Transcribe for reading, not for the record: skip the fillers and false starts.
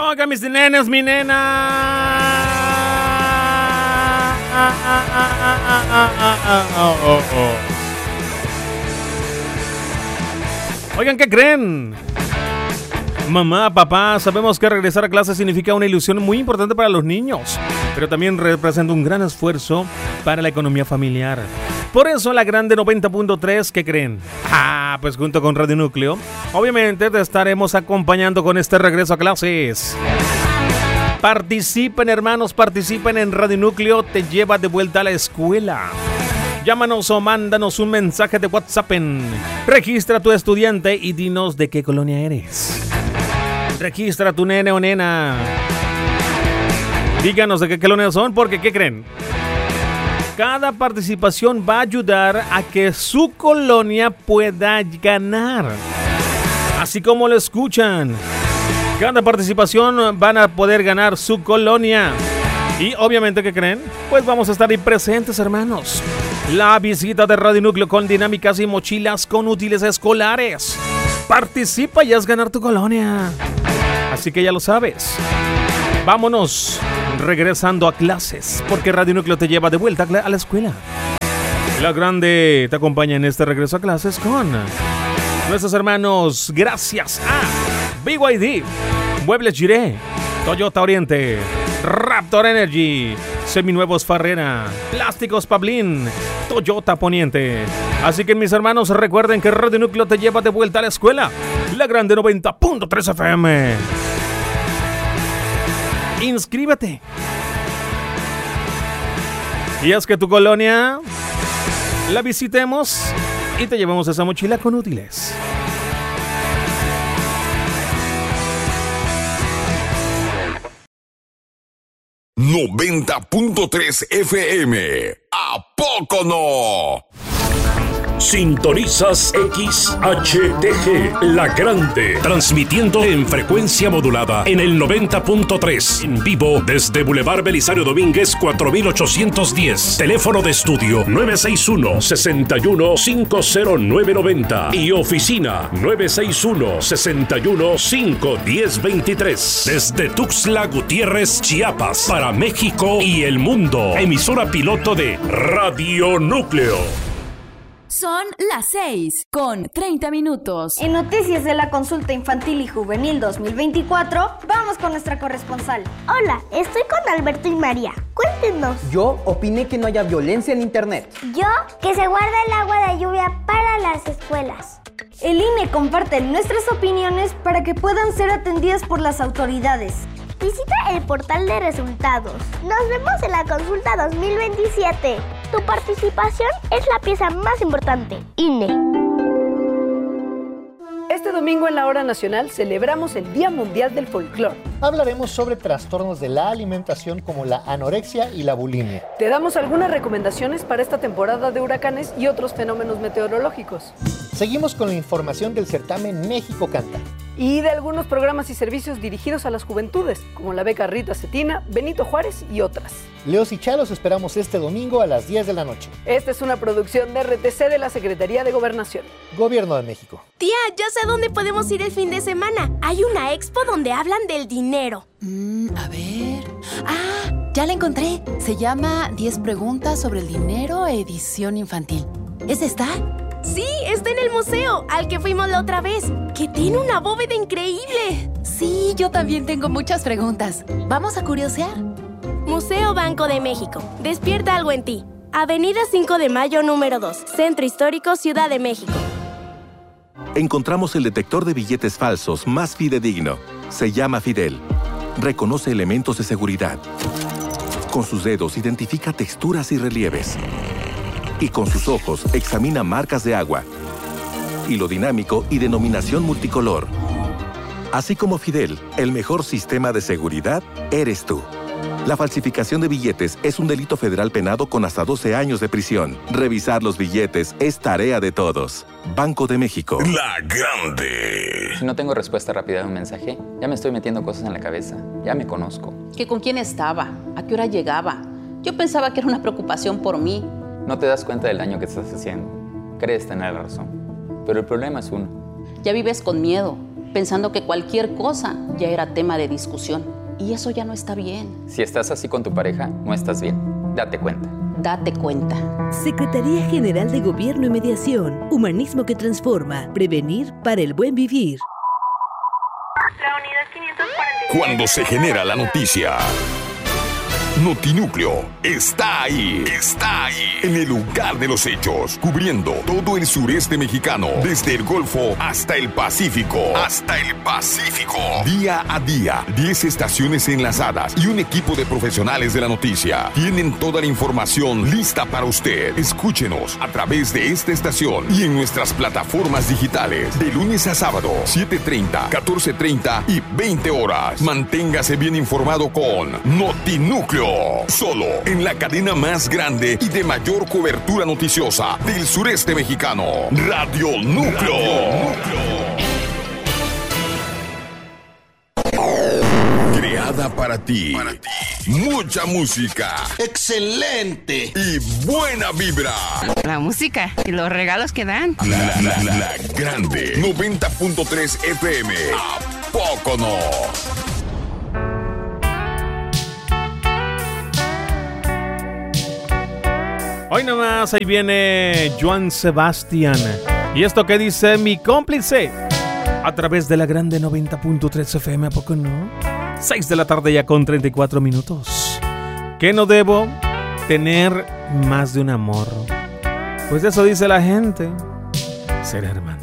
Oiga, mis nenes, mi nena. Oigan, ¿qué creen? Mamá, papá, sabemos que regresar a clase significa una ilusión muy importante para los niños, pero también representa un gran esfuerzo para la economía familiar. Por eso la Grande 90.3, ¿qué creen? Pues junto con Radio Núcleo, obviamente te estaremos acompañando con este regreso a clases. Participen, hermanos, participen en Radio Núcleo, te lleva de vuelta a la escuela. Llámanos o mándanos un mensaje de WhatsApp Registra a tu estudiante y dinos de qué colonia eres. Registra a tu nene o nena. Díganos de qué colonia son, porque ¿qué creen? Cada participación va a ayudar a que su colonia pueda ganar. Así como lo escuchan. Cada participación van a poder ganar su colonia. Y obviamente, ¿qué creen? Pues vamos a estar ahí presentes, hermanos. La visita de Radio Núcleo con dinámicas y mochilas con útiles escolares. Participa y haz ganar tu colonia. Así que ya lo sabes. Vámonos regresando a clases, porque Radio Núcleo te lleva de vuelta a la escuela. La Grande te acompaña en este regreso a clases con nuestros hermanos. Gracias a BYD, Muebles Giré, Toyota Oriente, Raptor Energy, Seminuevos Farrera, Plásticos Pablín, Toyota Poniente. Así que, mis hermanos, recuerden que Radio Núcleo te lleva de vuelta a la escuela. La Grande 90.3 FM. Inscríbete. Y haz que tu colonia la visitemos y te llevamos esa mochila con útiles. ...90.3 FM. ¿A poco no? Sintonizas XHTG, La Grande, transmitiendo en frecuencia modulada en el 90.3, en vivo desde Boulevard Belisario Domínguez 4810, teléfono de estudio 961-61-50990 y oficina 961-61-51023, desde Tuxtla Gutiérrez, Chiapas, para México y el mundo, emisora piloto de Radio Núcleo. Son las 6:30. En noticias de la consulta infantil y juvenil 2024, vamos con nuestra corresponsal. Hola, estoy con Alberto y María. Cuéntenos. Yo opiné que no haya violencia en internet. Yo, que se guarde el agua de lluvia para las escuelas. El INE comparte nuestras opiniones para que puedan ser atendidas por las autoridades. Visita el portal de resultados. Nos vemos en la consulta 2027. Tu participación es la pieza más importante. INE. Este domingo en la Hora Nacional celebramos el Día Mundial del Folclor. Hablaremos sobre trastornos de la alimentación como la anorexia y la bulimia. Te damos algunas recomendaciones para esta temporada de huracanes y otros fenómenos meteorológicos. Seguimos con la información del certamen México Canta. Y de algunos programas y servicios dirigidos a las juventudes, como la beca Rita Cetina, Benito Juárez y otras. Leos y Chalos esperamos este domingo a las 10 de la noche. Esta es una producción de RTC de la Secretaría de Gobernación. Gobierno de México. Tía, ya sé dónde podemos ir el fin de semana. Hay una expo donde hablan del dinero. A ver... ya la encontré. Se llama 10 preguntas sobre el dinero, edición infantil. ¿Es esta? Sí, está en el museo, al que fuimos la otra vez, que tiene una bóveda increíble. Sí, yo también tengo muchas preguntas. ¿Vamos a curiosear? Museo Banco de México. Despierta algo en ti. Avenida 5 de Mayo, número 2, Centro Histórico, Ciudad de México. Encontramos el detector de billetes falsos más fidedigno. Se llama Fidel. Reconoce elementos de seguridad. Con sus dedos identifica texturas y relieves. Y con sus ojos examina marcas de agua, hilo dinámico y denominación multicolor. Así como Fidel, el mejor sistema de seguridad eres tú. La falsificación de billetes es un delito federal penado con hasta 12 años de prisión. Revisar los billetes es tarea de todos. Banco de México. La Grande. Si no tengo respuesta rápida de un mensaje, ya me estoy metiendo cosas en la cabeza. Ya me conozco. ¿Que con quién estaba? ¿A qué hora llegaba? Yo pensaba que era una preocupación por mí. No te das cuenta del daño que te estás haciendo. Crees tener la razón. Pero el problema es uno. Ya vives con miedo. pensando que cualquier cosa ya era tema de discusión. Y eso ya no está bien. Si estás así con tu pareja, no estás bien. Date cuenta. Date cuenta. Secretaría General de Gobierno y Mediación. Humanismo que transforma. Prevenir para el buen vivir. La unidad 547. Cuando se genera la noticia, Notinúcleo está ahí. Está ahí. En el lugar de los hechos. Cubriendo todo el sureste mexicano. Desde el Golfo hasta el Pacífico. Hasta el Pacífico. Día a día. 10 estaciones enlazadas y un equipo de profesionales de la noticia. Tienen toda la información lista para usted. Escúchenos a través de esta estación y en nuestras plataformas digitales. De lunes a sábado, 7:30, 14:30 y 20 horas. Manténgase bien informado con Notinúcleo. Solo en la cadena más grande y de mayor cobertura noticiosa del sureste mexicano. Radio Núcleo. Creada para ti. Mucha música. Excelente. Y buena vibra. La música y los regalos que dan. La grande. 90.3 FM. ¿A poco no? Hoy nomás, ahí viene Joan Sebastián. Y esto que dice mi cómplice a través de la grande 90.3 FM, ¿a poco no? 6 de la tarde ya con 34 minutos. ¿Qué no debo? Tener más de un amor. Pues eso dice la gente. Ser hermano.